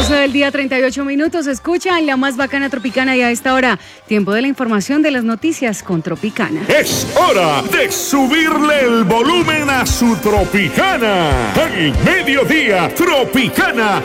12 del día, 38 minutos. Escucha en La Más Bacana Tropicana y a esta hora, tiempo de la información de las noticias con Tropicana. Es hora de subirle el volumen a su Tropicana. Al mediodía, Tropicana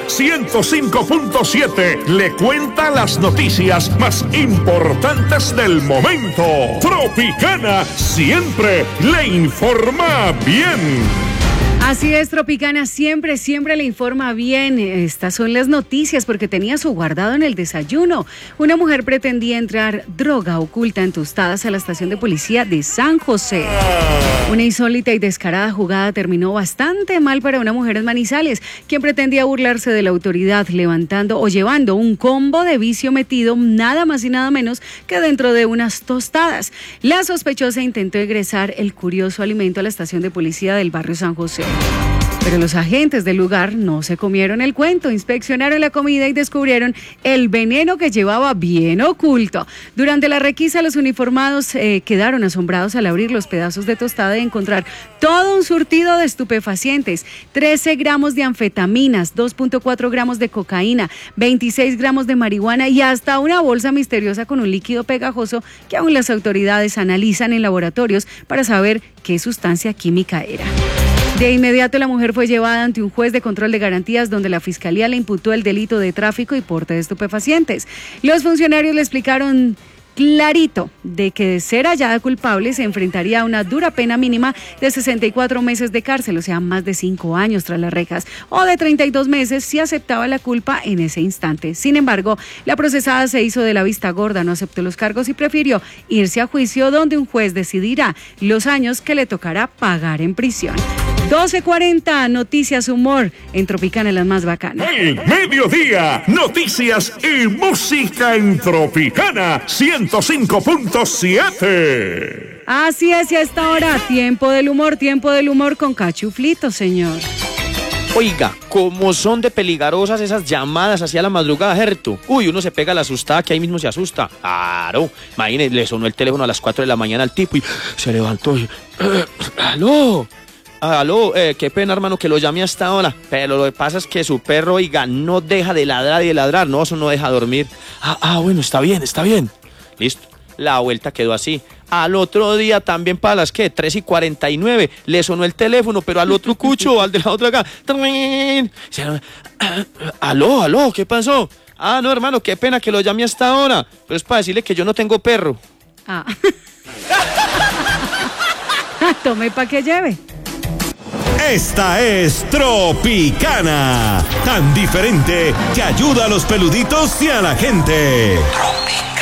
105.7 le cuenta las noticias más importantes del momento. Tropicana siempre le informa bien. Así es, Tropicana siempre le informa bien. Estas son las noticias porque tenía su guardado en el desayuno. Una mujer pretendía entrar droga oculta en tostadas a la estación de policía de San José. Una insólita y descarada jugada terminó bastante mal para una mujer en Manizales, quien pretendía burlarse de la autoridad levantando o llevando un combo de vicio metido nada más y nada menos que dentro de unas tostadas. La sospechosa intentó ingresar el curioso alimento a la estación de policía del barrio San José. Pero los agentes del lugar no se comieron el cuento, inspeccionaron la comida y descubrieron el veneno que llevaba bien oculto. Durante la requisa, los uniformados quedaron asombrados al abrir los pedazos de tostada y encontrar todo un surtido de estupefacientes, 13 gramos de anfetaminas, 2.4 gramos de cocaína, 26 gramos de marihuana y hasta una bolsa misteriosa con un líquido pegajoso que aún las autoridades analizan en laboratorios para saber qué sustancia química era. De inmediato la mujer fue llevada ante un juez de control de garantías donde la fiscalía le imputó el delito de tráfico y porte de estupefacientes. Los funcionarios le explicaron clarito de que de ser hallada culpable se enfrentaría a una dura pena mínima de 64 meses de cárcel, o sea, más de 5 años tras las rejas, o de 32 meses si aceptaba la culpa en ese instante. Sin embargo, la procesada se hizo de la vista gorda, no aceptó los cargos y prefirió irse a juicio donde un juez decidirá los años que le tocará pagar en prisión. 12:40, noticias, humor en Tropicana, las más bacanas. El mediodía, noticias y música en Tropicana 105.7. Así es, y a esta hora, tiempo del humor con Cachuflito, señor. Oiga, como son de peligrosas esas llamadas hacia la madrugada, Gerto. Uy, uno se pega la asustada que ahí mismo se asusta. Claro, imagínese, le sonó el teléfono a las 4 de la mañana al tipo y se levantó y... Aló, qué pena, hermano, que lo llame hasta ahora. Pero lo que pasa es que su perro, oiga, no deja de ladrar y de ladrar. No, eso no deja dormir. Bueno, está bien. Listo. La vuelta quedó así. Al otro día también para las, 3:49, le sonó el teléfono, pero al otro cucho, al de la otra acá. Aló, ¿qué pasó? No, hermano, qué pena que lo llame hasta ahora. Pero es para decirle que yo no tengo perro. Tome pa' que lleve. Esta es Tropicana, tan diferente que ayuda a los peluditos y a la gente. Tropicana.